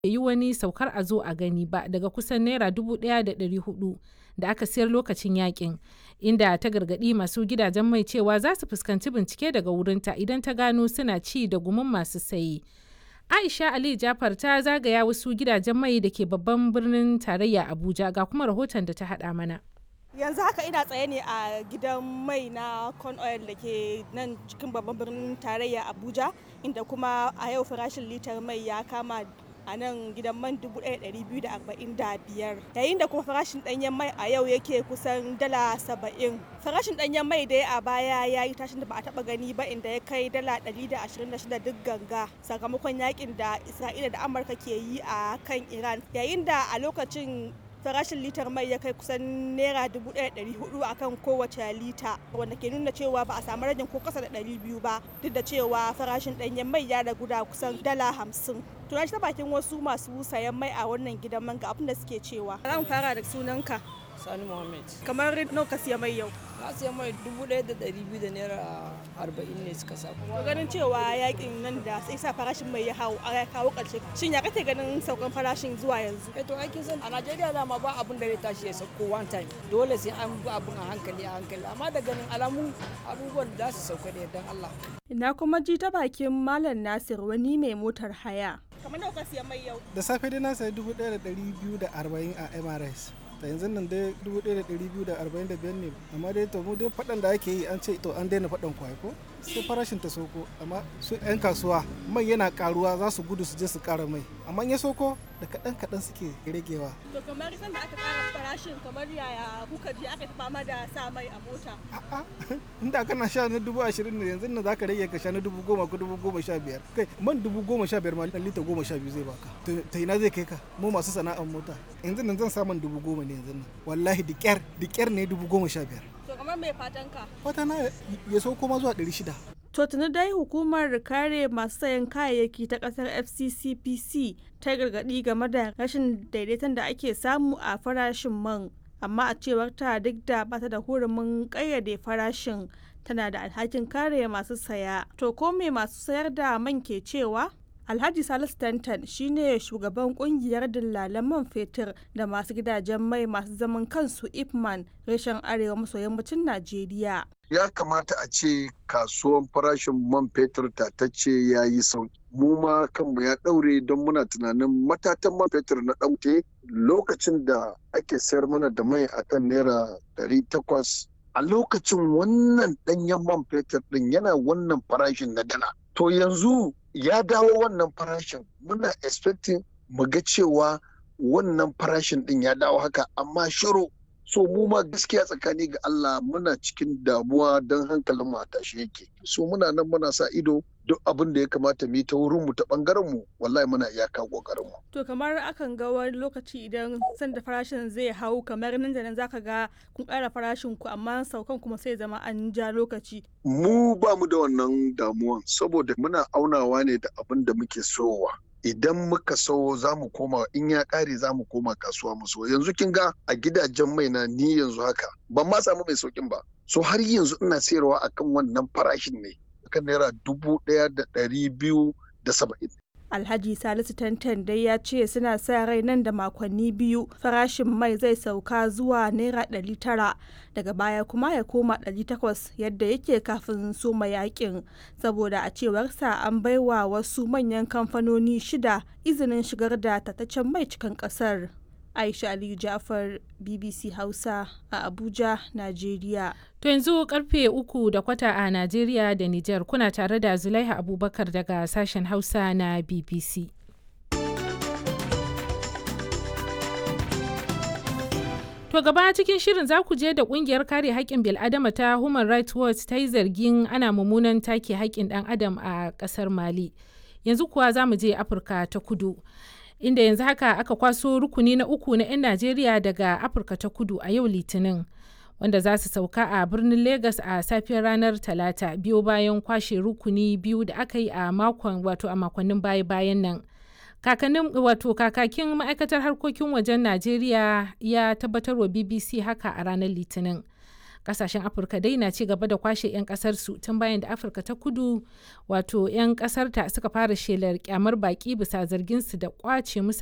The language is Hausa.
yi wani saukar a zo a gani ba daga kusan naira 1,400 da aka siyar lokacin yakin, inda ta gargaɗi masu gidajen mai cewa za su fuskanci bincike daga wurinta idan ta gano suna ci da gumin masu saye. Aisha Ali Jafar ta zagaya wasu gidajen mai da ke babban birnin tarayya Abuja, ga kuma rahoton da ta haɗa mana. Yanzu haka ina tsaye ne a gidan mai na Con Oil da ke nan cikin babban birnin tarayya Abuja, inda kuma a yau farashin litar mai ya kama a nan gidan man 1,245, yayin da kuma farashin ɗanyen mai a yau yake kusan dala 70. Farashin ɗanyen mai dai a baya ya yi tashin da ba a taɓa gani ba, inda ya kai dala 126 duk ganga sakamakon yakin da Isra'ila da Amurka ke yi a kan Iran, yayin da a lokacin farashin litar mai ya kai kusan naira 1,400 akan kowace lita, wanda ke nuna cewa ba a samu rajin ko kasa da 200 ba, duk da cewa farashin ɗanyen mai ya ragu da kusan dala 50. Tuna ta bakin wasu masu sayan mai a wannan gidan man ga abin da suke cewa. Zan fara da sunanka. Sani Muhammad. Kamar nawa ka siya mai yau? Na siya mai 1,200 da naira 40 ne suka sa. To ganin cewa yakin nan da sai sa farashin mai ya kawo ƙarshe. Shin ya kake ganin saukan farashin zuwa yanzu? To aikin san a Najeriya dama ba abun da zai tashi ya sauko one time. Dole sai an bi abun a hankali. Amma da ganin alamun abubuwan da za su sauka da yardan Allah. Ina kuma ji ta bakin Malam Nasir, wani mai motar haya. Kamar nawa ka siya mai yau? Da safe dai na sayi 1,240 a MRS. Ta yanzu nan dai 1,245 ne, amma dai to mu dai faɗan da ake yi an ce to an daina faɗan kwai ko sai farashin ta soko, amma su 'yan kasuwa mai yana karuwa za su gudu su je su ƙara mai, amma ya soko da kaɗan suke ragewa. To kamar sanda aka ƙara farashin kamar yaya kuka je aka fama da sa mai a mota? A'a, inda kana sha na 20,000 ne, yanzu nan za ka rage ka sha na 10,000 ko 15,000. Kai man 15,000 ma lita 12 zai baka. Ta ina zai kai ka? Mu masu sana'ar mota. Yanzu nan zan samun 10,000 ne yanzu nan. Wallahi da ƙyar ne 15,000. To kamar mai fatan ka? Fata na ya sauko ma zuwa 600. To tuni dai hukumar kare masu sayan kayayyaki ta kasar FCCPC ta gargaɗi game da rashin daidaiton da ake samu a farashin man, amma a cewar ta duk da bata da hurumin ƙayyade farashin, tana da alhakin kare masu saya. To ko me masu sayar da man ke cewa? Alhaji Salisu Tantan shine shugaban kungiyar dillalan man fetur da masu gidajen mai masu zaman kansu Ipman reshen arewa maso yammacin Najeriya. Ya kamata a ce kasuwan farashin man fetur tatacce ya yi sauki. Mu ma kanmu ya ɗaure don muna tunanin matatan man fetur na ɗauke lokacin da ake sayar mana da mai akan naira 800. A lokacin wannan ɗanyen man fetur ɗin yana wannan farashin na dala. To yanzu ya dawo wannan farashin, muna expecting mu ga cewa wannan farashin din ya dawo haka, amma shiru. So mu ma gaskiya tsakani ga Allah muna cikin damuwa don hankalin mu a tashi yake. So muna nan muna sa ido duk abin da ya kamata mu yi ta wurin mu ta bangaren mu, wallahi muna iyaka kokarin mu. To kamar akan ga wani lokaci idan sanda farashin zai hau, kamar nan da nan zaka ga kun ƙara farashin ku, amma saukan kuma sai zama an ja lokaci. Mu ba mu da wannan damuwan saboda muna aunawa ne da abin da muke sowa. Idan muka so za mu koma, in ya ƙare za mu koma kasuwa mu so. Yanzu kin ga a gidajen mai na ni yanzu haka ban ma samu mai saukin ba. So har yanzu ina sayarwa akan wannan farashin ne, akan naira 1,270. Alhaji Salisu Tantan dai ya ce suna sa rai nan da makonni 2 farashin mai zai sauka zuwa naira 900, daga baya kuma ya koma 800 yadda yake kafin soma yakin, saboda a cewarsa an baiwa wasu manyan kamfanoni 6 izinin shigar da tataccen mai cikin kasar. Aisha Aliyu Jafar, BBC Hausa a Abuja, Najeriya. To yanzu karfe 3:15 a Najeriya da Nijar, kuna tare da Zulaiha Abubakar daga sashen Hausa na BBC. To gaba cikin shirin za ku je da kungiyar kare haƙƙin bil'adama ta Human Rights Watch ta yi zargin ana mummunan take haƙƙin ɗan adam a ƙasar Mali. Yanzu kuwa za mu je Afirka ta Kudu, inda yanzu haka aka kwaso rukuni na 3 na 'yan Najeriya daga Afirka ta Kudu a yau Litinin, wanda za su sauka a birnin Legas a safiyar ranar Talata, biyo bayan kwashe rukuni 2 da aka yi a makonnin baya-bayan nan. Kakakin ma'aikatar harkokin wajen Najeriya ya tabbatar wa BBC haka a ranar Litinin. Kasashen Afirka dai na ci gaba da kwashe 'yan kasarsu tun bayan da Afirka ta Kudu wato 'yan kasarta suka fara shelar kyamar baki bisa zarginsu da kwace musu